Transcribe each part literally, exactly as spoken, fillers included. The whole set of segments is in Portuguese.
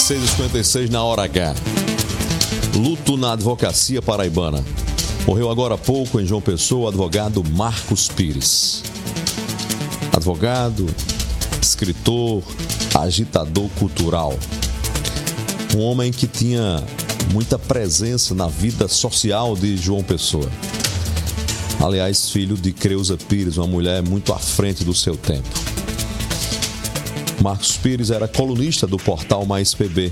seis e cinquenta e seis na hora H. Luto na advocacia paraibana. Morreu agora há pouco em João Pessoa o advogado Marcos Pires. Advogado, escritor, agitador cultural. Um homem que tinha muita presença na vida social de João Pessoa. Aliás, filho de Creuza Pires, uma mulher muito à frente do seu tempo. Marcos Pires era colunista do portal Mais P B.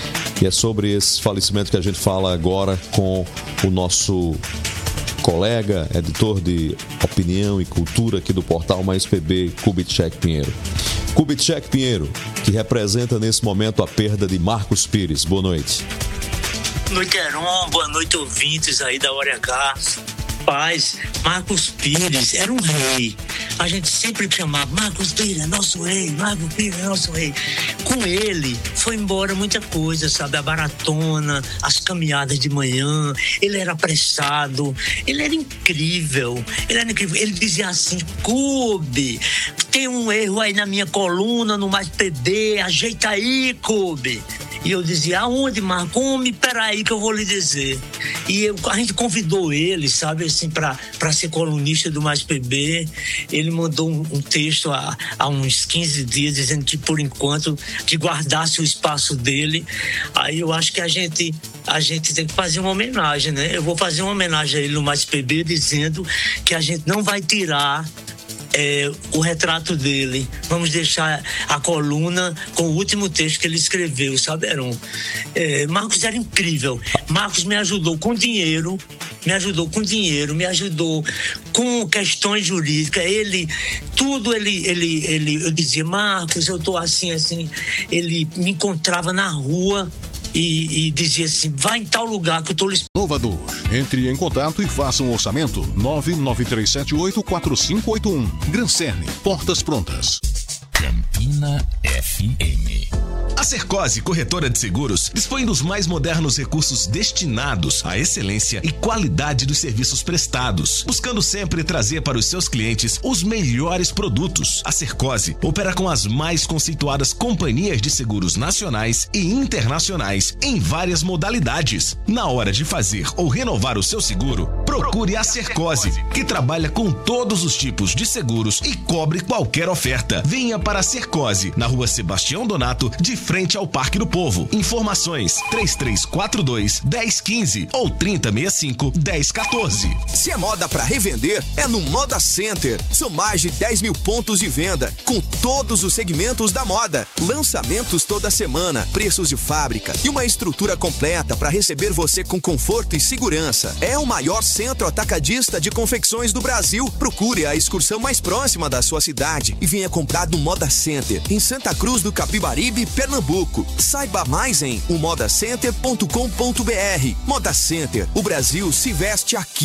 E é sobre esse falecimento que a gente fala agora com o nosso colega, editor de opinião e cultura aqui do portal Mais P B, Kubitschek Pinheiro. Kubitschek Pinheiro, que representa nesse momento a perda de Marcos Pires. Boa noite. Boa noite, Heron. Boa noite, ouvintes aí da Hora H. Paz, Marcos Pires era um rei. A gente sempre chamava Marcos Pires é nosso rei, Marcos Pires é nosso rei. Com ele foi embora muita coisa, sabe? A maratona, as caminhadas de manhã, ele era apressado, ele era incrível, ele era incrível. Ele dizia assim: Cube, tem um erro aí na minha coluna, no Mais P B, ajeita aí, Cube. E eu dizia: aonde, Marcos? Homem, peraí que eu vou lhe dizer. E eu, a gente convidou ele, sabe, assim, para ser colunista do Mais P B. Ele mandou um, um texto há, há uns quinze dias dizendo que, por enquanto, que guardasse o espaço dele. Aí eu acho que a gente, a gente tem que fazer uma homenagem, né? Eu vou fazer uma homenagem a ele no Mais P B dizendo que a gente não vai tirar É, o retrato dele. Vamos deixar a coluna com o último texto que ele escreveu, sabe, Heron? É, Marcos era incrível. Marcos me ajudou com dinheiro, me ajudou com dinheiro, me ajudou com questões jurídicas. Ele, tudo ele, ele, ele, eu dizia: Marcos, eu tô assim, assim. Ele me encontrava na rua E, e dizia assim: vai em tal lugar que eu tô lhe... Inovador. Entre em contato e faça um orçamento. nove nove três sete oito quatro cinco oito um. Gran Cerne, portas prontas. Campina F M. A Sercose Corretora de Seguros dispõe dos mais modernos recursos destinados à excelência e qualidade dos serviços prestados, buscando sempre trazer para os seus clientes os melhores produtos. A Sercose opera com as mais conceituadas companhias de seguros nacionais e internacionais em várias modalidades. Na hora de fazer ou renovar o seu seguro, procure a Sercose, que trabalha com todos os tipos de seguros e cobre qualquer oferta. Venha para a Sercose, na rua Sebastião Donato, de frente ao Parque do Povo. Informações três três quatro dois, um zero um cinco ou trinta sessenta e cinco, um zero um quatro. Se é moda para revender, é no Moda Center. São mais de dez mil pontos de venda, com todos os segmentos da moda. Lançamentos toda semana, preços de fábrica e uma estrutura completa para receber você com conforto e segurança. É o maior centro atacadista de confecções do Brasil. Procure a excursão mais próxima da sua cidade e venha comprar no Moda Center, em Santa Cruz do Capibaribe, Pernambuco. Saiba mais em o moda center ponto com ponto b r. Moda Center, o Brasil se veste aqui.